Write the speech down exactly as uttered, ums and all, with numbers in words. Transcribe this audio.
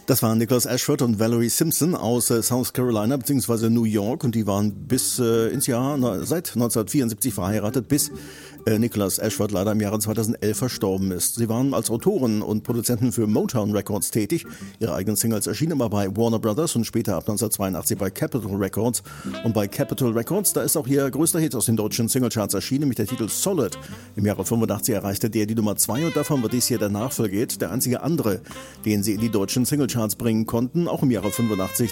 Das waren Nicholas Ashford und Valerie Simpson aus äh, South Carolina bzw. New York und die waren bis äh, ins Jahr, na, seit neunzehnhundertvierundsiebzig verheiratet, bis äh, Nicholas Ashford leider im Jahre zweitausendelf verstorben ist. Sie waren als Autoren und Produzenten für Motown Records tätig. Ihre eigenen Singles erschienen immer bei Warner Brothers und später ab neunzehnhundertzweiundachtzig bei Capitol Records. Und bei Capitol Records, da ist auch ihr größter Hit aus den deutschen Singlecharts erschienen, nämlich der Titel Solid. Im Jahre fünfundachtzig erreichte der die Nummer zwei und davon wird dies hier der Nachfolger, der einzige andere, den sie in die deutschen Singlecharts bringen konnten, auch im Jahre fünfundachtzig